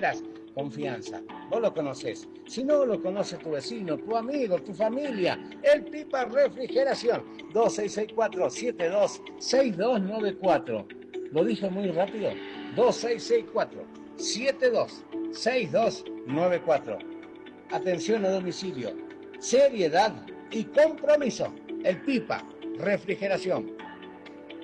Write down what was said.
quieras. Confianza, vos lo conocés. Si no, lo conoce tu vecino, tu amigo, tu familia. El Pipa Refrigeración. 2664-726294. ¿Lo dije muy rápido? 2664-726294. Atención a domicilio. Seriedad y compromiso. El Pipa Refrigeración.